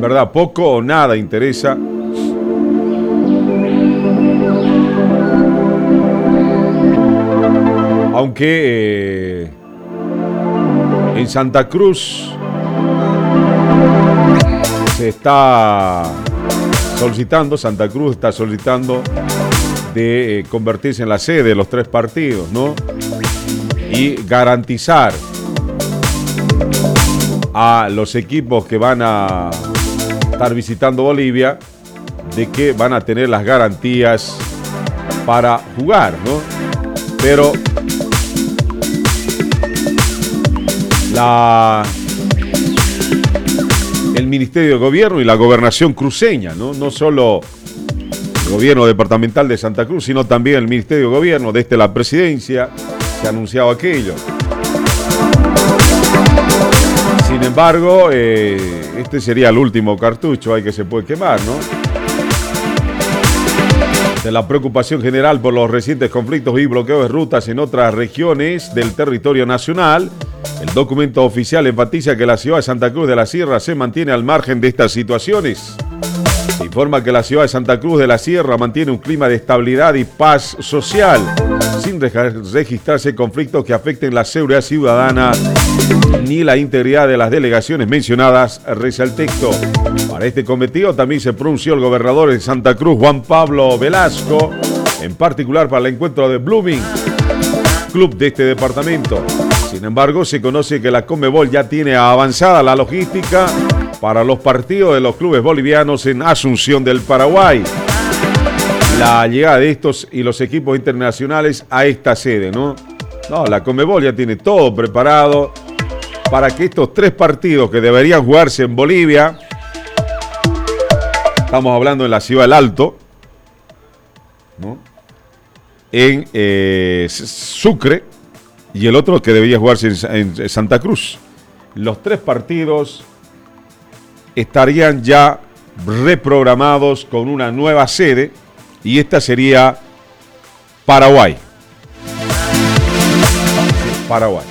verdad, poco o nada interesa. Aunque en Santa Cruz se está solicitando, Santa Cruz está solicitando de convertirse en la sede de los 3 partidos, ¿no? Y garantizar a los equipos que van a estar visitando Bolivia de que van a tener las garantías para jugar, ¿no? Pero el Ministerio de Gobierno y la Gobernación cruceña, ¿no? No solo el Gobierno Departamental de Santa Cruz, sino también el Ministerio de Gobierno, desde la Presidencia, se ha anunciado aquello. Sin embargo, este sería el último cartucho ahí que se puede quemar, ¿no? De la preocupación general por los recientes conflictos y bloqueos de rutas en otras regiones del territorio nacional, el documento oficial enfatiza que la ciudad de Santa Cruz de la Sierra se mantiene al margen de estas situaciones. Se informa que la ciudad de Santa Cruz de la Sierra mantiene un clima de estabilidad y paz social, sin registrarse conflictos que afecten la seguridad ciudadana ni la integridad de las delegaciones mencionadas, reza el texto. Para este cometido también se pronunció el gobernador de Santa Cruz, Juan Pablo Velasco, en particular para el encuentro de Blooming, club de este departamento. Sin embargo, se conoce que la Conmebol ya tiene avanzada la logística para los partidos de los clubes bolivianos en Asunción del Paraguay. La llegada de estos y los equipos internacionales a esta sede, ¿no? No, la Conmebol ya tiene todo preparado para que estos 3 partidos que deberían jugarse en Bolivia, estamos hablando en la ciudad del Alto, ¿no? En Sucre, y el otro que debería jugarse en Santa Cruz. Los 3 partidos estarían ya reprogramados con una nueva sede, y esta sería Paraguay. Paraguay.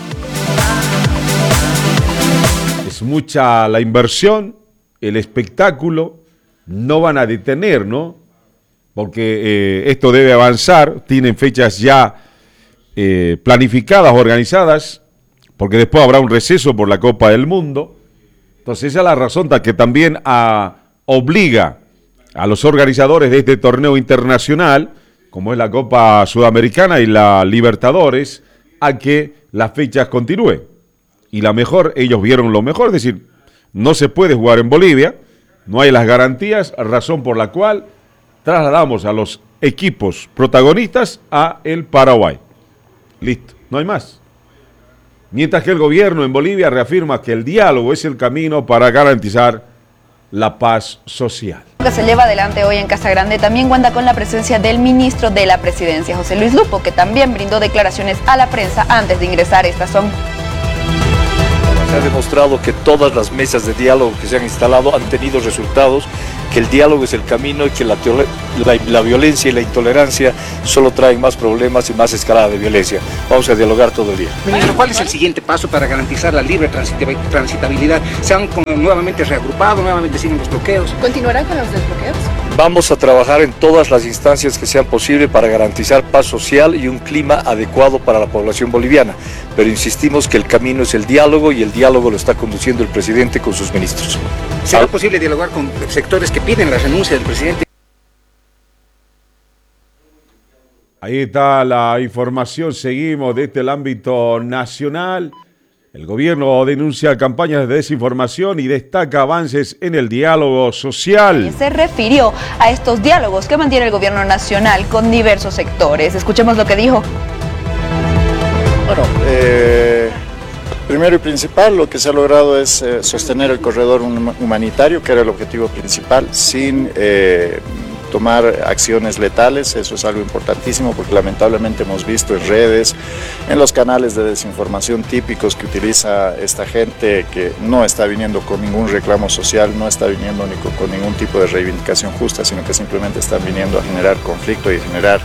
Es mucha la inversión, el espectáculo, no van a detener, ¿no? Porque esto debe avanzar, tienen fechas ya planificadas, organizadas, porque después habrá un receso por la Copa del Mundo. Entonces esa es la razón que también obliga a los organizadores de este torneo internacional, como es la Copa Sudamericana y la Libertadores, a que las fechas continúen. Y ellos vieron lo mejor, es decir, no se puede jugar en Bolivia, no hay las garantías, razón por la cual trasladamos a los equipos protagonistas a el Paraguay. Listo, no hay más. Mientras que el gobierno en Bolivia reafirma que el diálogo es el camino para garantizar la paz social. Lo que se lleva adelante hoy en Casa Grande también cuenta con la presencia del ministro de la Presidencia, José Luis Lupo, que también brindó declaraciones a la prensa antes de ingresar a esta zona. Se ha demostrado que todas las mesas de diálogo que se han instalado han tenido resultados, que el diálogo es el camino y que la violencia y la intolerancia solo traen más problemas y más escalada de violencia. Vamos a dialogar todo el día. Ministro, ¿cuál es el siguiente paso para garantizar la libre transitabilidad? ¿Se han nuevamente reagrupado, nuevamente siguen los bloqueos? ¿Continuarán con los desbloqueos? Vamos a trabajar en todas las instancias que sean posibles para garantizar paz social y un clima adecuado para la población boliviana, pero insistimos que el camino es el diálogo y el diálogo lo está conduciendo el presidente con sus ministros. ¿Será posible dialogar con sectores que piden la renuncia del presidente? Ahí está la información, seguimos desde el ámbito nacional. El gobierno denuncia campañas de desinformación y destaca avances en el diálogo social. Se refirió a estos diálogos que mantiene el gobierno nacional con diversos sectores. Escuchemos lo que dijo. Bueno, primero y principal, lo que se ha logrado es sostener el corredor humanitario, que era el objetivo principal, sin tomar acciones letales. Eso es algo importantísimo porque lamentablemente hemos visto en redes, en los canales de desinformación típicos que utiliza esta gente que no está viniendo con ningún reclamo social, no está viniendo ni con ningún tipo de reivindicación justa, sino que simplemente están viniendo a generar conflicto y generar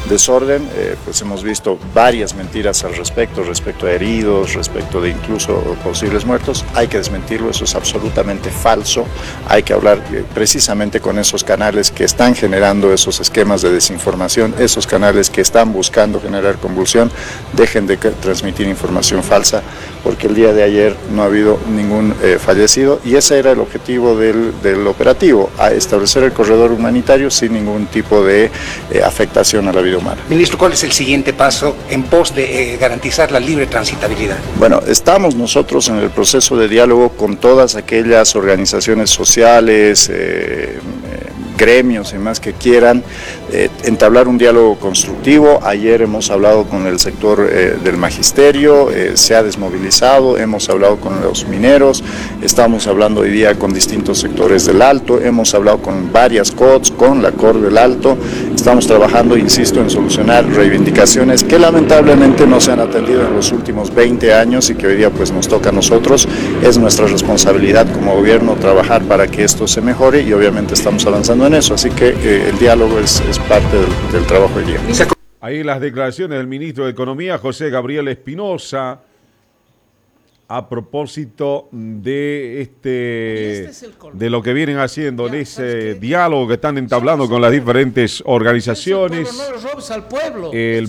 desorden, pues hemos visto varias mentiras al respecto a heridos, respecto de incluso posibles muertos. Hay que desmentirlo, eso es absolutamente falso. Hay que hablar precisamente con esos canales que están generando esos esquemas de desinformación, esos canales que están buscando generar convulsión. Dejen de transmitir información falsa, porque el día de ayer no ha habido ningún fallecido, y ese era el objetivo del operativo, a establecer el corredor humanitario sin ningún tipo de afectación a la vida humana. Ministro, ¿cuál es el siguiente paso en pos de garantizar la libre transitabilidad? Bueno, estamos nosotros en el proceso de diálogo con todas aquellas organizaciones sociales, gremios y más que quieran entablar un diálogo constructivo. Ayer hemos hablado con el sector del magisterio, se ha desmovilizado, hemos hablado con los mineros, estamos hablando hoy día con distintos sectores del Alto, hemos hablado con varias COTS, con la COR del Alto, estamos trabajando, insisto, en solucionar reivindicaciones que lamentablemente no se han atendido en los últimos 20 años y que hoy día pues nos toca a nosotros. Es nuestra responsabilidad como gobierno trabajar para que esto se mejore y obviamente estamos avanzando en eso, así que el diálogo es parte del trabajo hoy día. Ahí las declaraciones del ministro de Economía, José Gabriel Espinosa, a propósito de de lo que vienen haciendo en ese diálogo que están entablando con las diferentes organizaciones. El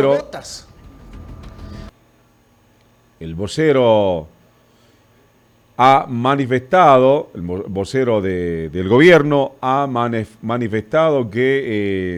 vocero ha manifestado, el vocero del gobierno ha manifestado que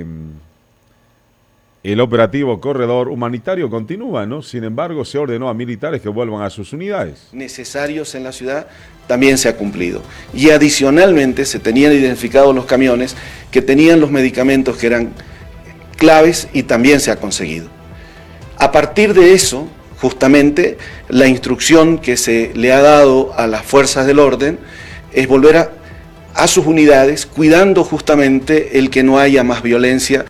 el operativo corredor humanitario continúa, ¿no? Sin embargo, se ordenó a militares que vuelvan a sus unidades. Necesarios en la ciudad también se ha cumplido. Y adicionalmente se tenían identificados los camiones que tenían los medicamentos que eran claves y también se ha conseguido. A partir de eso, justamente, la instrucción que se le ha dado a las fuerzas del orden es volver a sus unidades, cuidando justamente el que no haya más violencia.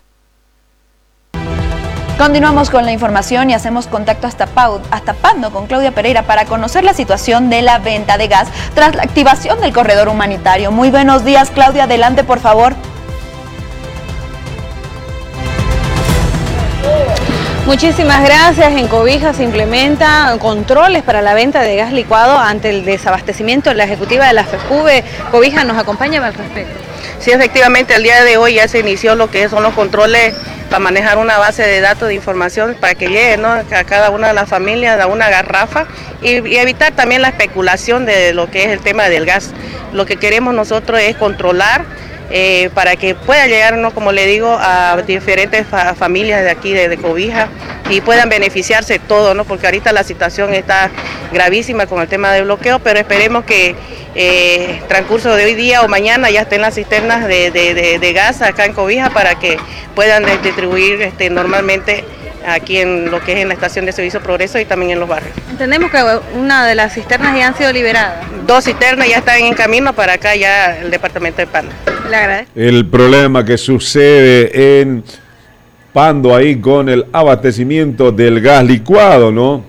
Continuamos con la información y hacemos contacto hasta Pando con Claudia Pereira para conocer la situación de la venta de gas tras la activación del corredor humanitario. Muy buenos días, Claudia, adelante por favor. Muchísimas gracias. En Cobija se implementan controles para la venta de gas licuado ante el desabastecimiento. La ejecutiva de la FECUBE, Cobija, nos acompaña al respecto. Sí, efectivamente, el día de hoy ya se inició lo que son los controles para manejar una base de datos de información para que llegue, ¿no?, a cada una de las familias a una garrafa y evitar también la especulación de lo que es el tema del gas. Lo que queremos nosotros es controlar para que pueda llegar, ¿no?, como le digo, a diferentes familias de aquí de Cobija y puedan beneficiarse todo, ¿no?, porque ahorita la situación está gravísima con el tema del bloqueo, pero esperemos que transcurso de hoy día o mañana ya estén las cisternas de gas acá en Cobija para que puedan distribuir normalmente aquí en lo que es en la estación de Servicio Progreso y también en los barrios. Entendemos que una de las cisternas ya han sido liberadas. 2 cisternas ya están en camino para acá ya el departamento de Pando. Le agradezco. El problema que sucede en Pando ahí con el abastecimiento del gas licuado, ¿no?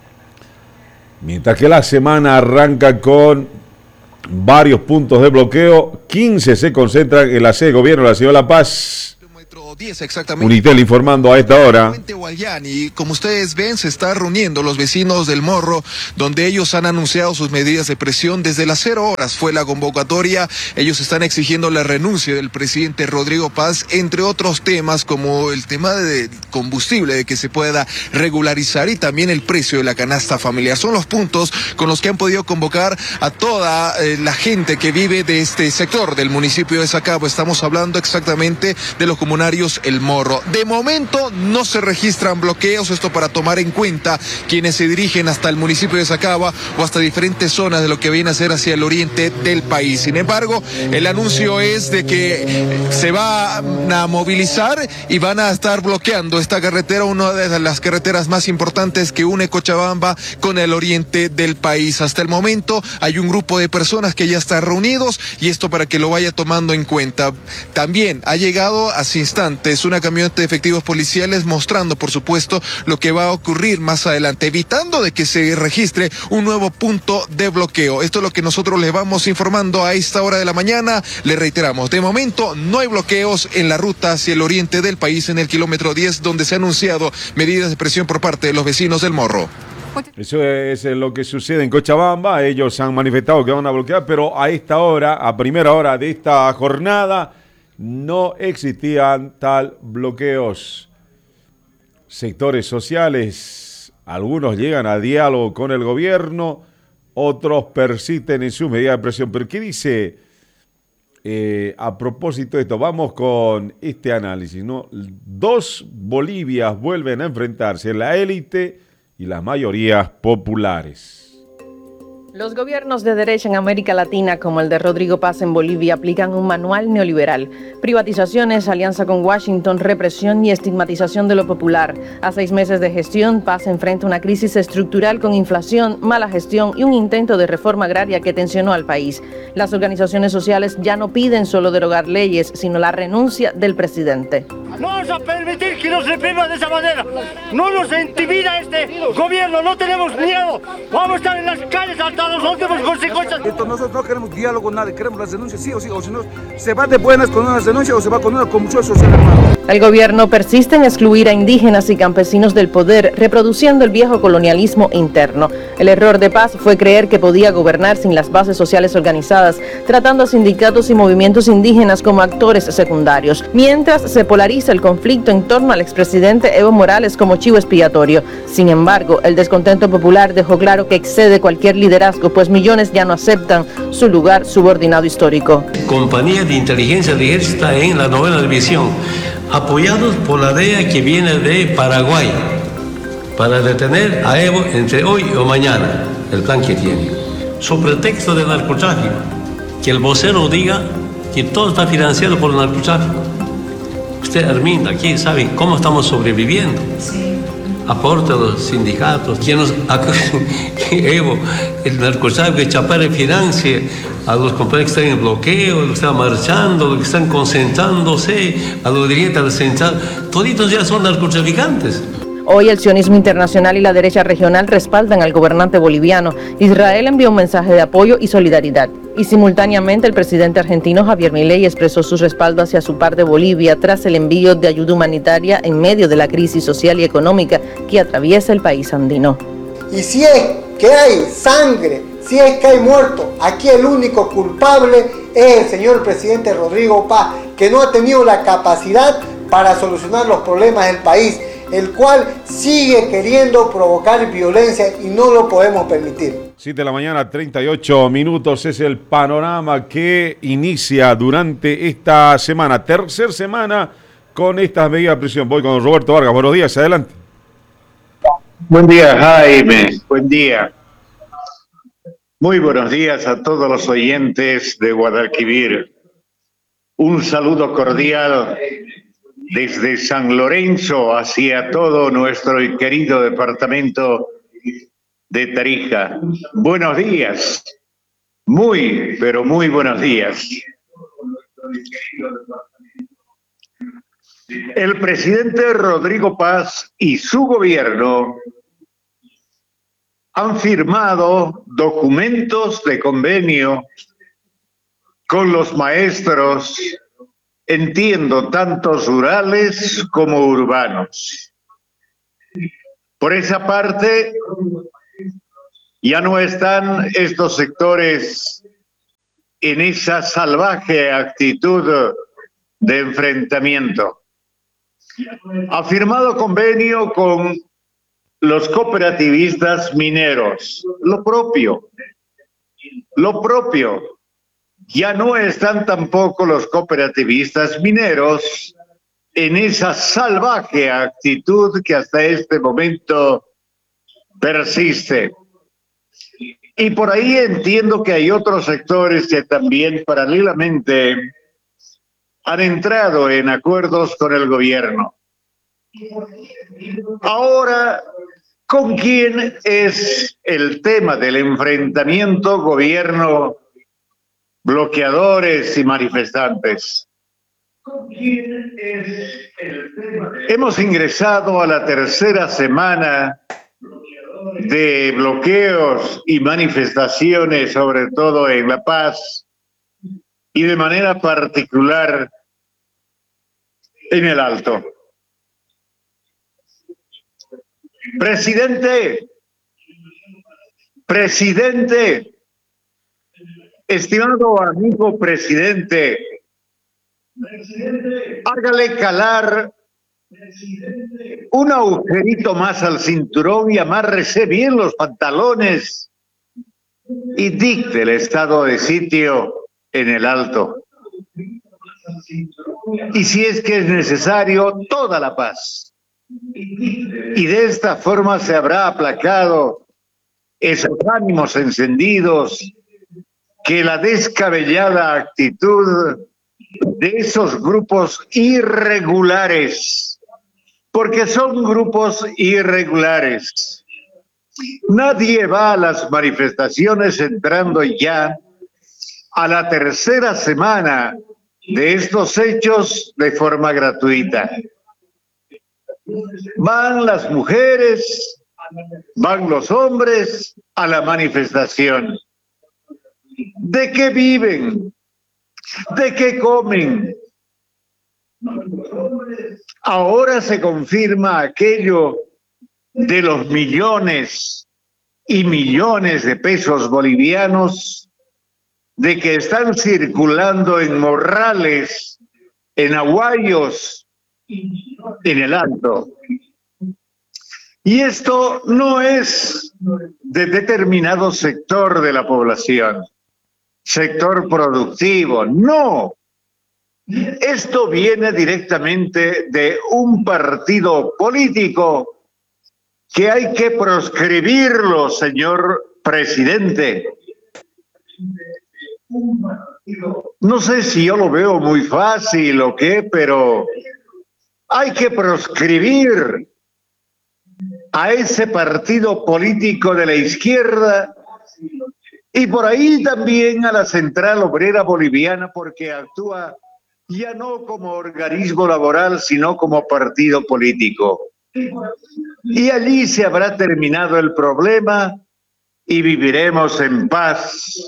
Mientras que la semana arranca con varios puntos de bloqueo, 15 se concentran en la sede de gobierno de la ciudad de La Paz. 10 exactamente. Unitel informando a esta hora. Y como ustedes ven, se están reuniendo los vecinos del Morro, donde ellos han anunciado sus medidas de presión. Desde las 0 horas fue la convocatoria. Ellos están exigiendo la renuncia del presidente Rodrigo Paz, entre otros temas como el tema de combustible, de que se pueda regularizar, y también el precio de la canasta familiar. Son los puntos con los que han podido convocar a toda la gente que vive de este sector del municipio de Sacaba. Estamos hablando exactamente de los comunarios El Morro. De momento no se registran bloqueos, esto para tomar en cuenta quienes se dirigen hasta el municipio de Sacaba o hasta diferentes zonas de lo que viene a ser hacia el oriente del país. Sin embargo, el anuncio es de que se van a movilizar y van a estar bloqueando esta carretera, una de las carreteras más importantes que une Cochabamba con el oriente del país. Hasta el momento hay un grupo de personas que ya están reunidos, y esto para que lo vaya tomando en cuenta. También ha llegado hace instantes instantes una camioneta de efectivos policiales mostrando, por supuesto, lo que va a ocurrir más adelante, evitando de que se registre un nuevo punto de bloqueo. Esto es lo que nosotros le vamos informando a esta hora de la mañana. Le reiteramos, de momento no hay bloqueos en la ruta hacia el oriente del país en el kilómetro 10, donde se han anunciado medidas de presión por parte de los vecinos del Morro. Eso es lo que sucede en Cochabamba. Ellos han manifestado que van a bloquear, pero a esta hora, a primera hora de esta jornada, no existían tal bloqueos. Sectores sociales, algunos llegan a diálogo con el gobierno, otros persisten en su medida de presión. Pero ¿qué dice a propósito de esto? Vamos con este análisis, ¿no? Dos Bolivias vuelven a enfrentarse, la élite y las mayorías populares. Los gobiernos de derecha en América Latina, como el de Rodrigo Paz en Bolivia, aplican un manual neoliberal. Privatizaciones, alianza con Washington, represión y estigmatización de lo popular. A 6 meses de gestión, Paz enfrenta una crisis estructural con inflación, mala gestión y un intento de reforma agraria que tensionó al país. Las organizaciones sociales ya no piden solo derogar leyes, sino la renuncia del presidente. No vamos a permitir que nos reprima de esa manera. No nos intimida este gobierno, no tenemos miedo. Vamos a estar en las calles hasta las últimas consecuencias. Nosotros no queremos diálogo, nada, queremos las denuncias sí o sí, o si no, se va de buenas con unas denuncias o se va con una con mucho social armado. El gobierno persiste en excluir a indígenas y campesinos del poder, reproduciendo el viejo colonialismo interno. El error de Paz fue creer que podía gobernar sin las bases sociales organizadas, tratando a sindicatos y movimientos indígenas como actores secundarios, mientras se polariza el conflicto en torno al expresidente Evo Morales como chivo expiatorio. Sin embargo, el descontento popular dejó claro que excede cualquier liderazgo, pues millones ya no aceptan su lugar subordinado histórico. Compañía de inteligencia del ejército está en la 9ª división, apoyados por la DEA que viene de Paraguay, para detener a Evo entre hoy o mañana, el plan que tiene. Su pretexto de narcotráfico, que el vocero diga que todo está financiado por el narcotráfico. Usted, Arminda, aquí sabe cómo estamos sobreviviendo. Sí. Aporte a los sindicatos, que Evo, el narcotráfico de Chapare financie a los compañeros que están en bloqueo, los que están marchando, los que están concentrándose, a los dirigentes del central, toditos ya son narcotraficantes. Hoy el sionismo internacional y la derecha regional respaldan al gobernante boliviano. Israel envió un mensaje de apoyo y solidaridad. Y simultáneamente el presidente argentino Javier Milei expresó su respaldo hacia su par de Bolivia tras el envío de ayuda humanitaria en medio de la crisis social y económica que atraviesa el país andino. Y si es que hay sangre, si es que hay muertos, aquí el único culpable es el señor presidente Rodrigo Paz, que no ha tenido la capacidad para solucionar los problemas del país, el cual sigue queriendo provocar violencia y no lo podemos permitir. 7 de la mañana, 38 minutos, es el panorama que inicia durante esta semana, tercera semana con estas medidas de prisión. Voy con Roberto Vargas, buenos días, adelante. Buen día, Jaime, buen día. Muy buenos días a todos los oyentes de Guadalquivir. Un saludo cordial desde San Lorenzo hacia todo nuestro querido departamento de Tarija. Buenos días, muy, pero muy buenos días. El presidente Rodrigo Paz y su gobierno han firmado documentos de convenio con los maestros, entiendo, tantos rurales como urbanos. Por esa parte, ya no están estos sectores en esa salvaje actitud de enfrentamiento. Ha firmado convenio con los cooperativistas mineros, lo propio. Ya no están tampoco los cooperativistas mineros en esa salvaje actitud que hasta este momento persiste. Y por ahí entiendo que hay otros sectores que también paralelamente han entrado en acuerdos con el gobierno. Ahora, ¿con quién es el tema del enfrentamiento gobierno, bloqueadores y manifestantes? Hemos ingresado a la tercera semana de bloqueos y manifestaciones, sobre todo en La Paz y de manera particular en el Alto. Presidente, estimado amigo presidente, hágale calar un agujerito más al cinturón y amárrese bien los pantalones y dicte el estado de sitio en el Alto. Y si es que es necesario, toda La Paz. Y de esta forma se habrá aplacado esos ánimos encendidos que la descabellada actitud de esos grupos irregulares, porque son grupos irregulares. Nadie va a las manifestaciones entrando ya a la tercera semana de estos hechos de forma gratuita. Van las mujeres, van los hombres a la manifestación. ¿De qué viven? ¿De qué comen? Ahora se confirma aquello de los millones y millones de pesos bolivianos de que están circulando en morrales, en aguayos, en el Alto. Y esto no es de determinado sector de la población, sector productivo, no. Esto viene directamente de un partido político que hay que proscribirlo, señor presidente. No sé si yo lo veo muy fácil o qué, pero hay que proscribir a ese partido político de la izquierda y por ahí también a la Central Obrera Boliviana, porque actúa ya no como organismo laboral, sino como partido político. Y allí se habrá terminado el problema y viviremos en paz.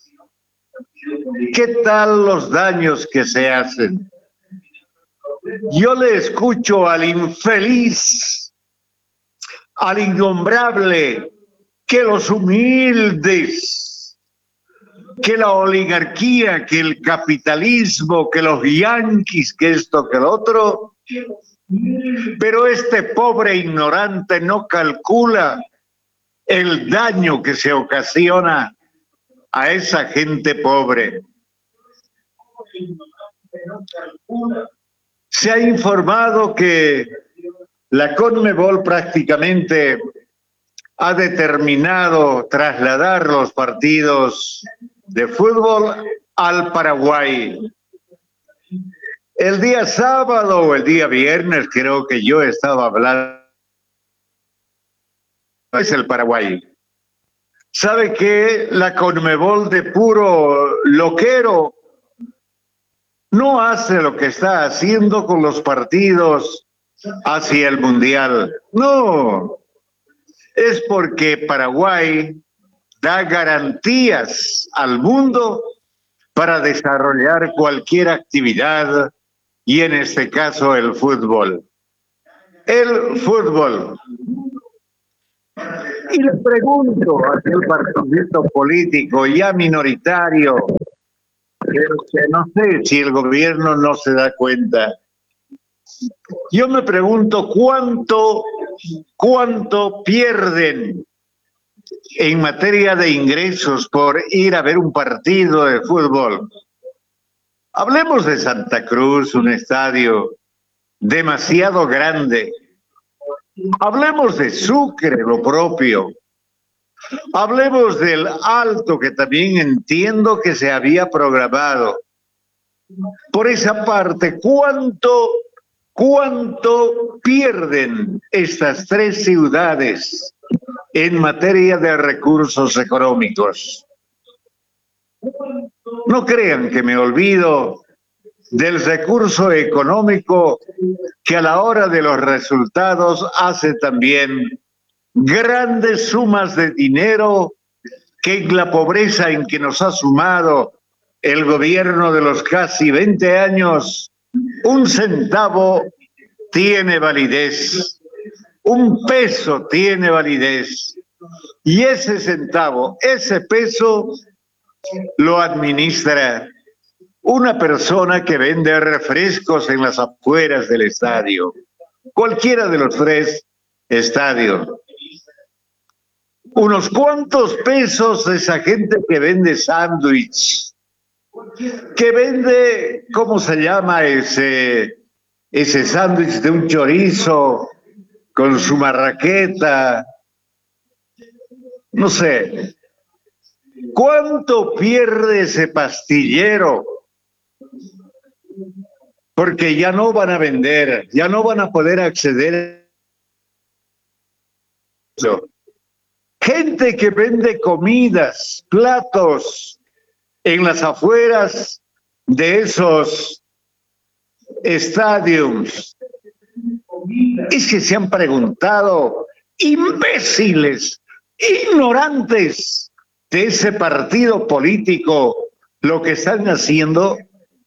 ¿Qué tal los daños que se hacen? Yo le escucho al infeliz, al innombrable, que los humildes, que la oligarquía, que el capitalismo, que los yanquis, que esto, que lo otro. Pero este pobre ignorante no calcula el daño que se ocasiona a esa gente pobre. Se ha informado que la CONMEBOL prácticamente ha determinado trasladar los partidos de fútbol al Paraguay. El día sábado o el día viernes creo que yo estaba hablando. Es el Paraguay. ¿Sabe que la CONMEBOL de puro loquero no hace lo que está haciendo con los partidos hacia el Mundial? No, es porque Paraguay da garantías al mundo para desarrollar cualquier actividad y en este caso el fútbol. El fútbol. Y le pregunto a aquel partido político ya minoritario, pero que no sé si el gobierno no se da cuenta. Yo me pregunto cuánto pierden en materia de ingresos por ir a ver un partido de fútbol. Hablemos de Santa Cruz, un estadio demasiado grande. Hablemos de Sucre, lo propio. Hablemos del Alto, que también entiendo que se había programado. Por esa parte, ¿cuánto pierden estas tres ciudades en materia de recursos económicos? No crean que me olvido del recurso económico que a la hora de los resultados hace también grandes sumas de dinero que en la pobreza en que nos ha sumado el gobierno de los casi 20 años, un centavo tiene validez, un peso tiene validez, y ese centavo, ese peso, lo administra una persona que vende refrescos en las afueras del estadio, cualquiera de los 3 estadios. Unos cuantos pesos esa gente que vende sándwich, que vende, ¿cómo se llama ese sándwich de un chorizo con su marraqueta? No sé. ¿Cuánto pierde ese pastillero? Porque ya no van a vender, ya no van a poder acceder. Gente que vende comidas, platos en las afueras de esos estadios. Es que se han preguntado, imbéciles, ignorantes de ese partido político, lo que están haciendo.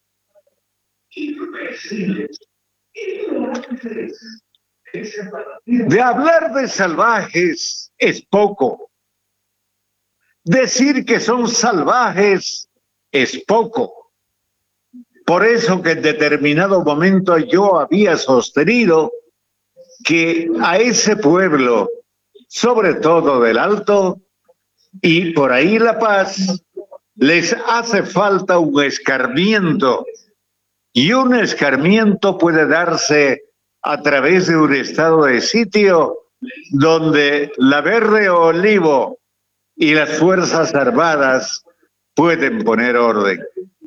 De hablar de salvajes es poco. Decir que son salvajes es poco. Por eso que en determinado momento yo había sostenido que a ese pueblo, sobre todo del Alto y por ahí La Paz, les hace falta un escarmiento, y un escarmiento puede darse a través de un estado de sitio donde la Verde Olivo y las Fuerzas Armadas pueden poner orden.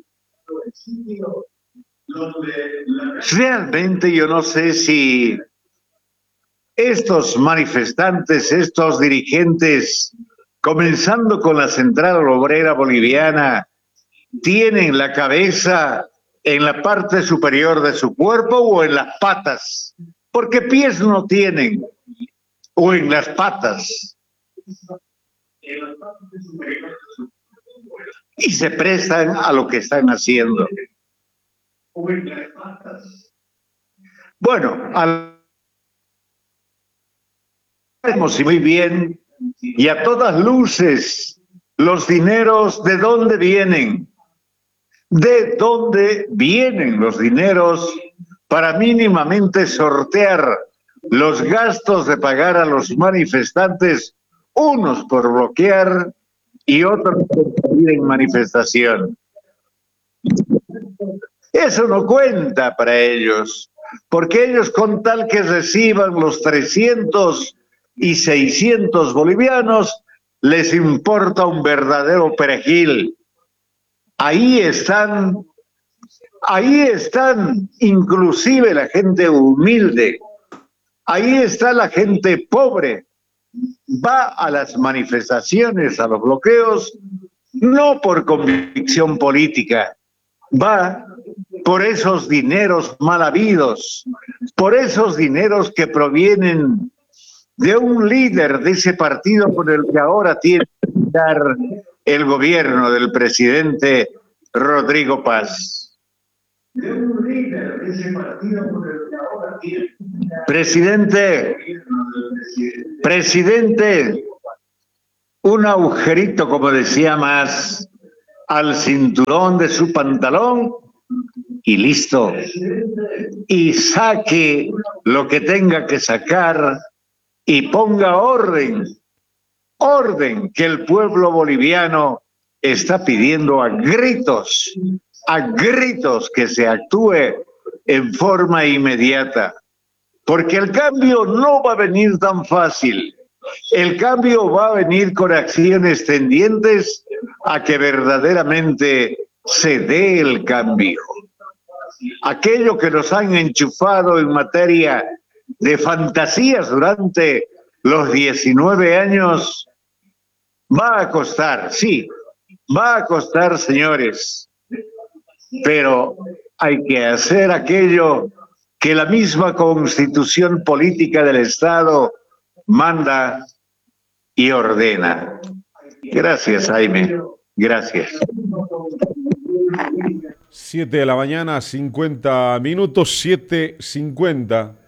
Realmente yo no sé si estos manifestantes, estos dirigentes, comenzando con la Central Obrera Boliviana, tienen la cabeza en la parte superior de su cuerpo o en las patas, porque pies no tienen, o en las patas. Y se prestan a lo que están haciendo. Bueno, sabemos muy bien y a todas luces los dineros, ¿de dónde vienen? ¿De dónde vienen los dineros para mínimamente sortear los gastos de pagar a los manifestantes, unos por bloquear y otros por salir en manifestación? Eso no cuenta para ellos, porque ellos con tal que reciban los 300 y 600 bolivianos, les importa un verdadero perejil. Ahí están inclusive la gente humilde, ahí está la gente pobre, va a las manifestaciones, a los bloqueos, no por convicción política, va por esos dineros mal habidos, por esos dineros que provienen de un líder de ese partido con el que ahora tiene que dar el gobierno del presidente Rodrigo Paz. Presidente, un agujerito, como decía más, al cinturón de su pantalón y listo. Y saque lo que tenga que sacar y ponga orden que el pueblo boliviano está pidiendo a gritos que se actúe en forma inmediata, porque el cambio no va a venir tan fácil. El cambio va a venir con acciones tendientes a que verdaderamente se dé el cambio. Aquello que nos han enchufado en materia de fantasías durante los 19 años va a costar, sí, va a costar, señores, pero hay que hacer aquello que la misma constitución política del Estado manda y ordena. Gracias, Jaime. Gracias. 7 de la mañana, 50 minutos, 7:50.